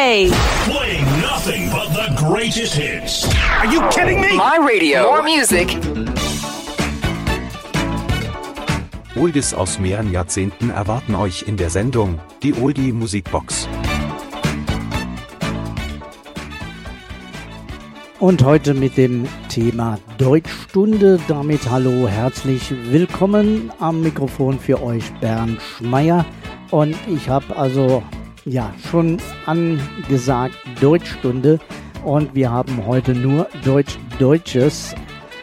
play. Playing nothing but the greatest hits. Are you kidding me? My radio. More music. Oldies aus mehreren Jahrzehnten erwarten euch in der Sendung, die Oldie Musikbox. Und heute mit dem Thema Deutschstunde. Damit hallo, herzlich willkommen am Mikrofon für euch Bernd Schmeier. Und ich habe also schon angesagt Deutschstunde. Und wir haben heute nur deutsches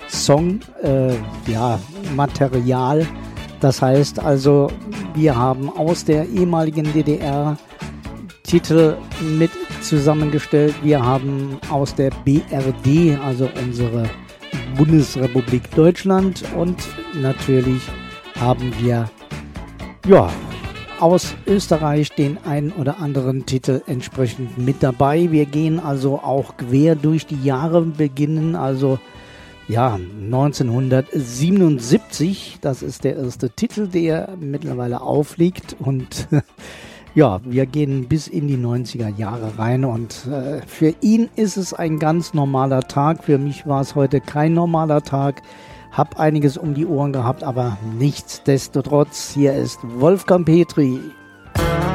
Material. Das heißt also, wir haben aus der ehemaligen DDR Titel mit zusammengestellt. Wir haben aus der BRD, also unsere Bundesrepublik Deutschland, und natürlich haben wir aus Österreich den einen oder anderen Titel entsprechend mit dabei. Wir gehen also auch quer durch die Jahre, beginnen also 1977, das ist der erste Titel, der mittlerweile aufliegt, und wir gehen bis in die 90er Jahre rein, und für ihn ist es ein ganz normaler Tag. Für mich war es heute kein normaler Tag, hab einiges um die Ohren gehabt, aber nichtsdestotrotz, hier ist Wolfgang Petri.